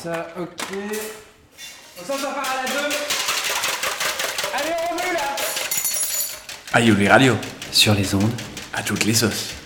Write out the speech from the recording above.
Ça, ok. On s'en part à la 2. Allez, on remet là. Ayuli Radio, Sur les ondes, à toutes les sauces.